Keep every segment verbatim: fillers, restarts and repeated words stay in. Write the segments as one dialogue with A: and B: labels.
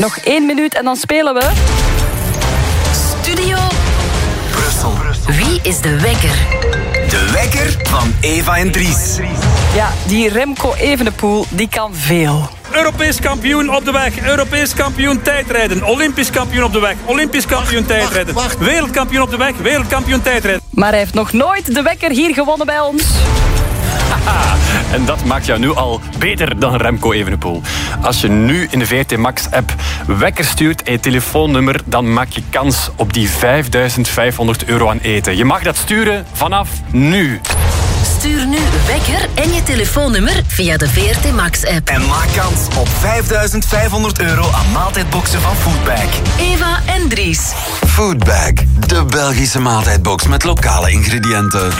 A: Nog één minuut en dan spelen we...
B: Studio Brussel. Wie is de wekker?
C: De wekker van Eva en Dries.
A: Ja, die Remco Evenepoel, die kan veel.
D: Europees kampioen op de weg, Europees kampioen tijdrijden, Olympisch kampioen op de weg, Olympisch kampioen wacht, tijdrijden, wacht, wacht. Wereldkampioen op de weg, wereldkampioen tijdrijden.
A: Maar hij heeft nog nooit de wekker hier gewonnen bij ons.
E: Haha, en dat maakt jou nu al beter dan Remco Evenepoel. Als je nu in de V R T Max-app wekker stuurt en je telefoonnummer, dan maak je kans op die vijfduizend vijfhonderd euro aan eten. Je mag dat sturen vanaf nu.
B: Stuur nu wekker en je telefoonnummer via de V R T Max-app.
C: En maak kans op vijfduizend vijfhonderd euro aan maaltijdboxen van Foodbag.
B: Eva en Dries.
C: Foodbag, de Belgische maaltijdbox met lokale ingrediënten.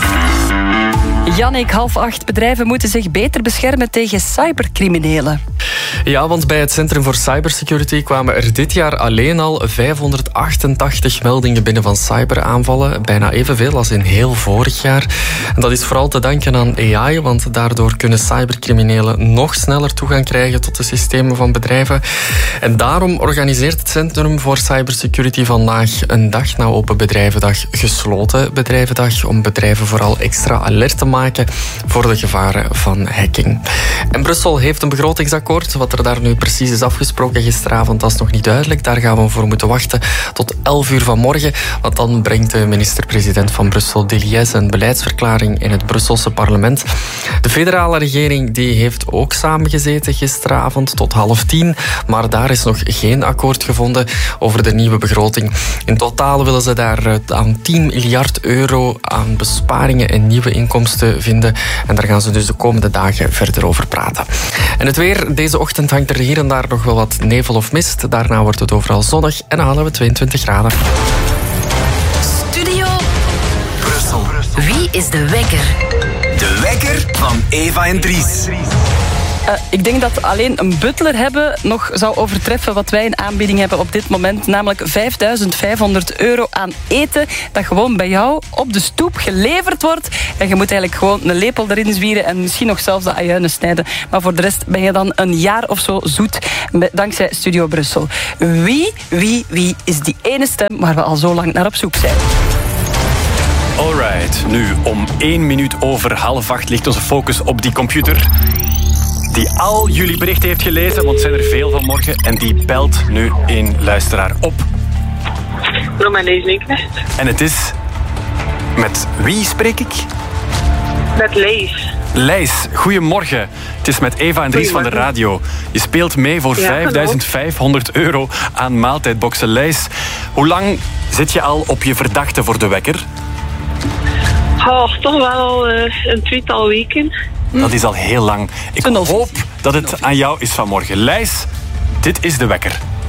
A: Jannik, half acht. Bedrijven moeten zich beter beschermen tegen cybercriminelen.
F: Ja, want bij het Centrum voor Cybersecurity kwamen er dit jaar alleen al vijfhonderdachtentachtig meldingen binnen van cyberaanvallen. Bijna evenveel als in heel vorig jaar. En dat is vooral te danken aan A I, want daardoor kunnen cybercriminelen nog sneller toegang krijgen tot de systemen van bedrijven. En daarom organiseert het Centrum voor Cybersecurity vandaag een dag na Open Bedrijvendag gesloten bedrijvendag, om bedrijven vooral extra alert te maken voor de gevaren van hacking. En Brussel heeft een begrotingsakkoord. Wat er daar nu precies is afgesproken gisteravond, dat is nog niet duidelijk. Daar gaan we voor moeten wachten tot elf uur vanmorgen. Want dan brengt de minister-president van Brussel, De Liesse, een beleidsverklaring in het Brusselse parlement. De federale regering die heeft ook samengezeten gisteravond tot half tien. Maar daar is nog geen akkoord gevonden over de nieuwe begroting. In totaal willen ze daar aan tien miljard euro aan besparingen en nieuwe inkomsten vinden. En daar gaan ze dus de komende dagen verder over praten. En het weer, deze ochtend hangt er hier en daar nog wel wat nevel of mist. Daarna wordt het overal zonnig en dan halen we tweeëntwintig graden.
B: Studio Brussel. Wie is de wekker?
C: De wekker van Eva en Dries.
A: Uh, ik denk dat alleen een butler hebben nog zou overtreffen wat wij in aanbieding hebben op dit moment. Namelijk vijfduizend vijfhonderd euro aan eten dat gewoon bij jou op de stoep geleverd wordt. En je moet eigenlijk gewoon een lepel erin zwieren en misschien nog zelfs de ajuinen snijden. Maar voor de rest ben je dan een jaar of zo zoet dankzij Studio Brussel. Wie, wie, wie is die ene stem waar we al zo lang naar op zoek zijn?
E: Alright, nu om één minuut over half acht ligt onze focus op die computer die al jullie berichten heeft gelezen, want het zijn er veel vanmorgen, en die belt nu een luisteraar op.
G: Romanees Linkrecht.
E: En het is... Met wie spreek ik?
G: Met Lees.
E: Lees, goedemorgen. Het is met Eva en Dries van de radio. Je speelt mee voor ja, vijfduizend vijfhonderd euro aan maaltijdboxen. Lees, hoe lang zit je al op je verdachte voor de wekker?
G: Oh, toch wel uh, een tweetal weken.
E: Dat is al heel lang. Ik hoop dat het aan jou is vanmorgen. Lees, dit is de wekker.